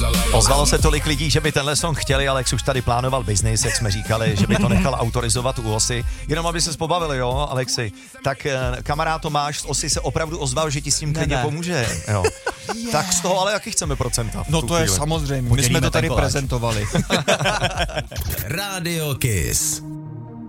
Ozvalo se tolik lidí, že by tenhle song chtěli, Alex už tady plánoval biznis, jak jsme říkali, že by to nechal autorizovat u Osy. Jenom aby se pobavili, jo, Alexi. Tak kamarád Tomáš z Osy se opravdu ozval, že ti s tím klidně pomůže. Jo. Tak z toho ale jaký chceme procenta? No to je samozřejmě, my jsme to tady prezentovali. Radio Kiss.